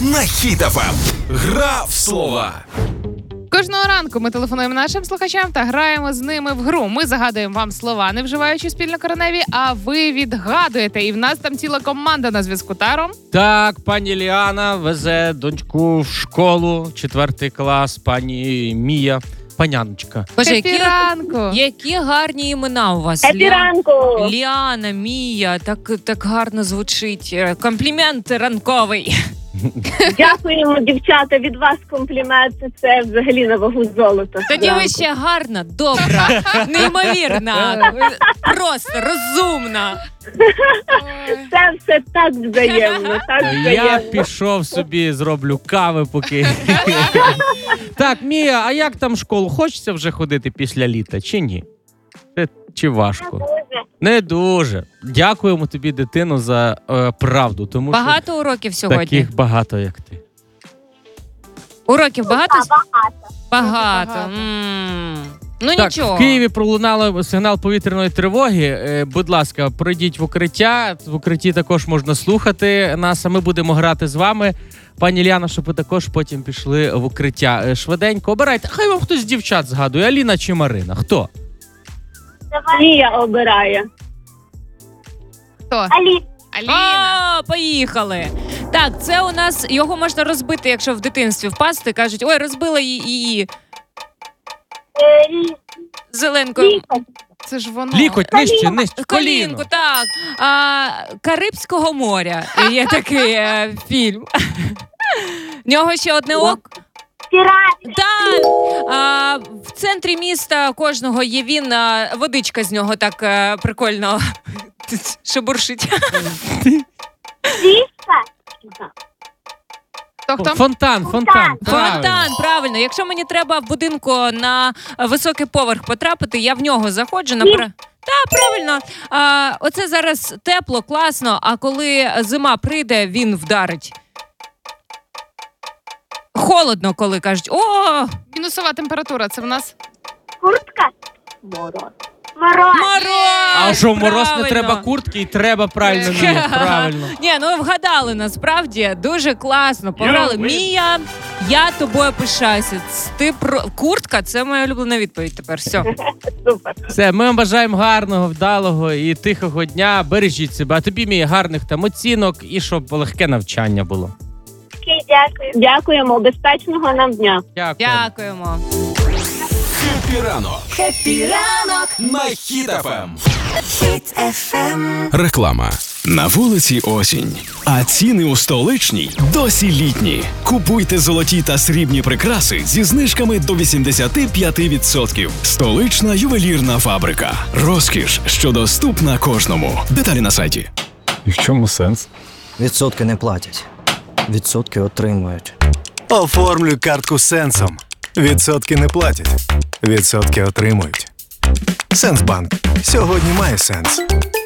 на Хіт FM. Гра в слова. Кожного ранку ми телефонуємо нашим слухачам та граємо з ними в гру. Ми загадуємо вам слова, не вживаючи спільно кореневі, а ви відгадуєте. І в нас там ціла команда на зв'язку. Таром? Так, пані Ліана везе доньку в школу, 4 клас, пані Мія, паняночка. Боже, Ранку! які гарні імена у вас. Ранку! Ліана, Мія, так гарно звучить. Комплімент ранковий. Дякуємо, дівчата, від вас комплімент. Це взагалі на вагу золота. Тоді ви ще гарна, добра, неймовірна, просто розумна. Це все так взаємно, так Я взаємно. пішов собі, зроблю кави поки. Так, Мія, а як там в школу? Хочеться вже ходити після літа, чи ні? Чи важко? Не дуже. Дякуємо тобі, дитино, за правду. Тому Багато уроків що сьогодні? таких багато, як ти. Уроків багато? Багато. Багато. Ну Так, нічого. в Києві пролунало сигнал повітряної тривоги. Будь ласка, пройдіть в укриття. В укритті також можна слухати нас, а ми будемо грати з вами. Пані Ліана, щоб ви також потім пішли в укриття. Швиденько обирайте. Хай вам хтось з дівчат згадує. Аліна чи Марина? Хто? Мія обирає. Хто? Аліна. О, поїхали. Так, це у нас, його можна розбити, якщо в дитинстві впасти. Кажуть, ой, розбила її зеленкою. Це ж воно. Лікоть, нижче, нижче. Колінку, так. Карибського моря є такий фільм. В нього ще одне око. Так, в центрі міста кожного є він, водичка з нього так прикольно шебуршить. Хто? Фонтан. Фонтан, правильно. Якщо мені треба в будинку на високий поверх потрапити, я в нього заходжу. Так, правильно. Оце зараз тепло, класно, а коли зима прийде, він вдарить. Холодно, коли кажуть, о, Мінусова температура, це в нас? Куртка. Мороз. мороз! А що, в мороз не Правильно. треба куртки і треба правильно, Мія, правильно. Ні, ну ви вгадали, насправді, дуже класно пограли. Мія, я тобою пишаюся. Куртка – це моя улюблена відповідь тепер, все. Супер. Все, ми вам бажаємо гарного, вдалого і тихого дня. Бережіть себе. А тобі, Мія, гарних там оцінок і щоб легке навчання було. Дякуємо. Безпечного нам дня. Дякую. Дякуємо. Хеппі ранок на Хіт FM. Реклама. На вулиці осінь, а ціни у столичній досі літні. Купуйте золоті та срібні прикраси зі знижками до 85%. Столична ювелірна фабрика. Розкіш, що доступна кожному. Деталі на сайті. І в чому сенс? Відсотки не платять. Відсотки отримують. Оформлюй картку Сенсом. Відсотки не платять. Відсотки отримують. Сенсбанк. Сьогодні має сенс.